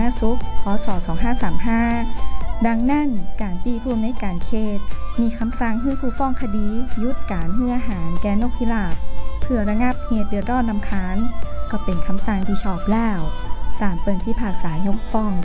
าสุขพศ2535ดังนั้นการที่ผู้อำนวยการเขตมีคำสั่งให้ผู้ฟ้องคดีหยุดการให้อาหารแก่นกพิราบเพื่อระงับเหตุเดือดร้อนรำคาญก็เป็นคำสั่งที่ชอบแล้วศาลเปิ่นพิพากษายกฟ้อง